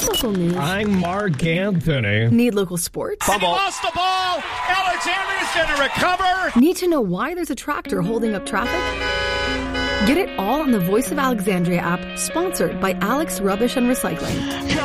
Local news. I'm Mark Anthony. Need local sports? He lost the ball. Alexandria's going to recover. Need to know why there's a tractor holding up traffic? Get it all on the Voice of Alexandria app, sponsored by Alex Rubbish and Recycling.